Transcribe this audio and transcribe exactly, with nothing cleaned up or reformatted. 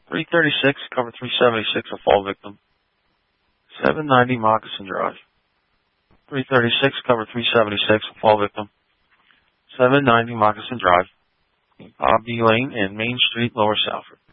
three thirty-six, cover three seventy-six, a fall victim. seven ninety Moccasin Drive. three thirty-six, cover three seventy-six, a fall victim. seven ninety Moccasin Drive. Bob B. Lane and Main Street, Lower Salford.